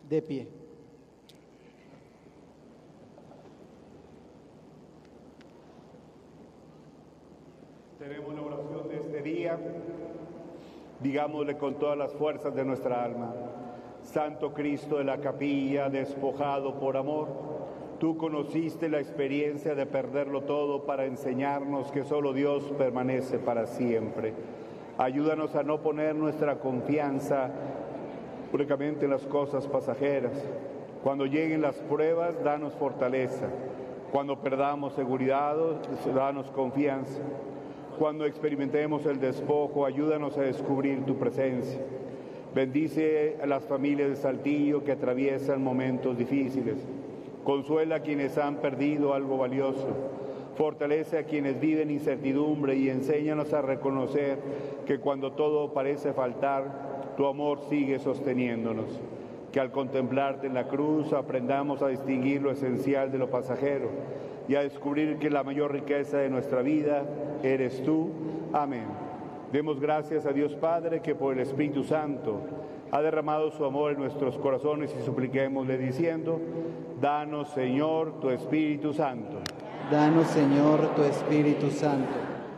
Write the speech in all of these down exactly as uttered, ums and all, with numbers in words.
De pie. Tenemos la oración de este día. Digámosle con todas las fuerzas de nuestra alma: Santo Cristo de la capilla, despojado por amor, tú conociste la experiencia de perderlo todo para enseñarnos que solo Dios permanece para siempre. Ayúdanos a no poner nuestra confianza únicamente en las cosas pasajeras. Cuando lleguen las pruebas, danos fortaleza. Cuando perdamos seguridad, danos confianza. Cuando experimentemos el despojo, ayúdanos a descubrir tu presencia. Bendice a las familias de Saltillo que atraviesan momentos difíciles. Consuela a quienes han perdido algo valioso. Fortalece a quienes viven incertidumbre y enséñanos a reconocer que cuando todo parece faltar, tu amor sigue sosteniéndonos. Que al contemplarte en la cruz aprendamos a distinguir lo esencial de lo pasajero y a descubrir que la mayor riqueza de nuestra vida eres tú. Amén. Demos gracias a Dios Padre, que por el Espíritu Santo ha derramado su amor en nuestros corazones, y supliquémosle diciendo: danos, Señor, tu Espíritu Santo. Danos, Señor, tu Espíritu Santo.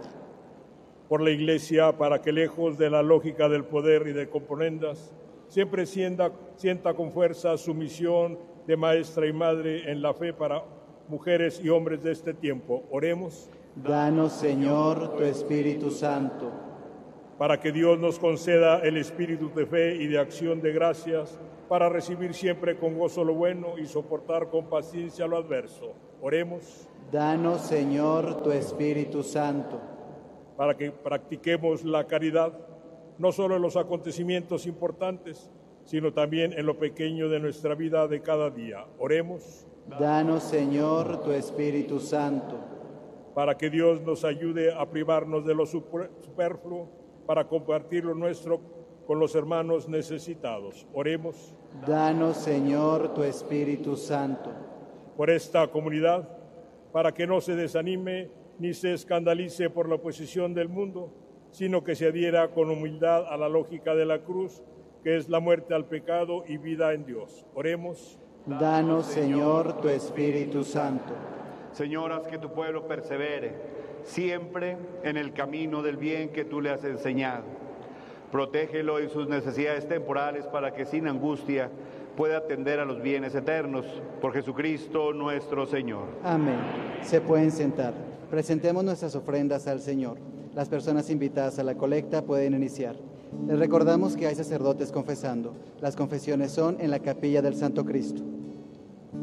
Por la Iglesia, para que lejos de la lógica del poder y de componendas, siempre sienta, sienta con fuerza su misión de maestra y madre en la fe para mujeres y hombres de este tiempo. Oremos. Danos, Señor, tu Espíritu Santo. Para que Dios nos conceda el espíritu de fe y de acción de gracias, para recibir siempre con gozo lo bueno y soportar con paciencia lo adverso. Oremos. Danos, Señor, tu Espíritu Santo. Para que practiquemos la caridad, no solo en los acontecimientos importantes, sino también en lo pequeño de nuestra vida de cada día. Oremos. Danos, Señor, tu Espíritu Santo. Para que Dios nos ayude a privarnos de lo superfluo, para compartir lo nuestro con los hermanos necesitados. Oremos. Danos, Señor, tu Espíritu Santo. Por esta comunidad, para que no se desanime ni se escandalice por la oposición del mundo, sino que se adhiera con humildad a la lógica de la cruz, que es la muerte al pecado y vida en Dios. Oremos. Danos, Señor, tu Espíritu Santo. Señor, haz que tu pueblo persevere siempre en el camino del bien que tú le has enseñado. Protégelo en sus necesidades temporales para que sin angustia pueda atender a los bienes eternos. Por Jesucristo nuestro Señor. Amén. Se pueden sentar. Presentemos nuestras ofrendas al Señor. Las personas invitadas a la colecta pueden iniciar. Les recordamos que hay sacerdotes confesando. Las confesiones son en la capilla del Santo Cristo.